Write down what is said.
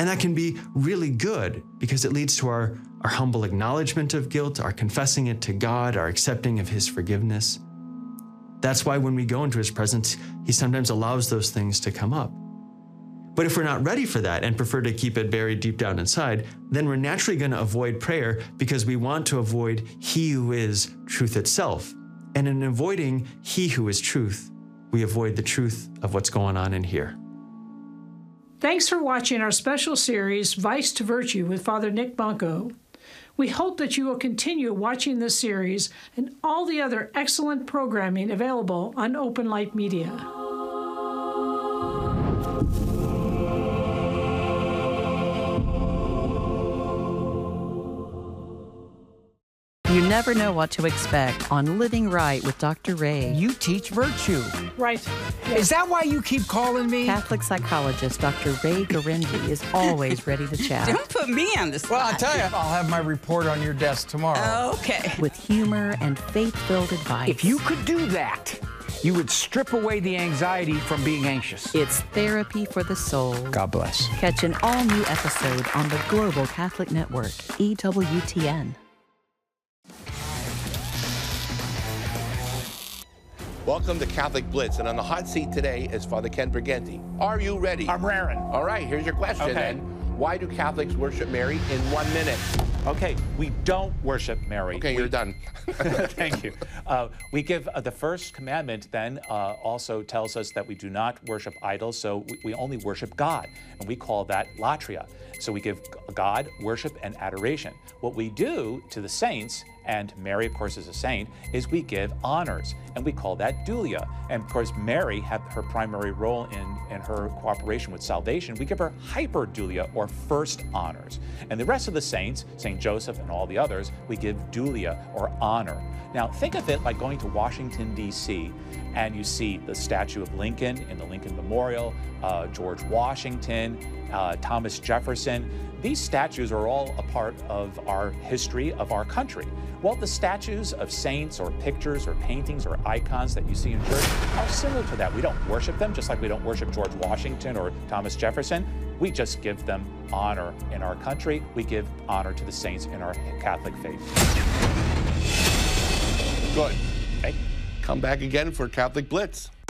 And that can be really good because it leads to our humble acknowledgement of guilt, our confessing it to God, our accepting of His forgiveness. That's why when we go into His presence, He sometimes allows those things to come up. But if we're not ready for that and prefer to keep it buried deep down inside, then we're naturally going to avoid prayer because we want to avoid He who is truth itself. And in avoiding He who is truth, we avoid the truth of what's going on in here. Thanks for watching our special series, Vice to Virtue, with Father Nick Bonko. We hope that you will continue watching this series and all the other excellent programming available on Open Light Media. You never know what to expect on Living Right with Dr. Ray. You teach virtue. Right. Is that why you keep calling me? Catholic psychologist Dr. Ray Garendi is always ready to chat. Don't put me on the spot. Well, I'll tell you, I'll have my report on your desk tomorrow. Okay. With humor and faith-filled advice. If you could do that, you would strip away the anxiety from being anxious. It's therapy for the soul. God bless. Catch an all-new episode on the Global Catholic Network, EWTN. Welcome to Catholic Blitz, and on the hot seat today is Father Ken Briganti. Are you ready? I'm raring. All right, here's your question then. Why do Catholics worship Mary in 1 minute? Okay, we don't worship Mary. Okay, you're done. Thank you. We give the first commandment then also tells us that we do not worship idols, so we only worship God, and we call that latria. So we give God worship and adoration. What we do to the saints, and Mary, of course, is a saint, is we give honors, and we call that dulia. And of course, Mary had her primary role in her cooperation with salvation. We give her hyperdulia, or first honors. And the rest of the saints, St. Joseph and all the others, we give dulia, or honor. Now, think of it like going to Washington, D.C., and you see the statue of Lincoln in the Lincoln Memorial, George Washington, Thomas Jefferson. These statues are all a part of our history of our country. Well, the statues of saints or pictures or paintings or icons that you see in church are similar to that. We don't worship them, just like we don't worship George Washington or Thomas Jefferson. We just give them honor in our country. We give honor to the saints in our Catholic faith. Good. Okay. Come back again for Catholic Blitz.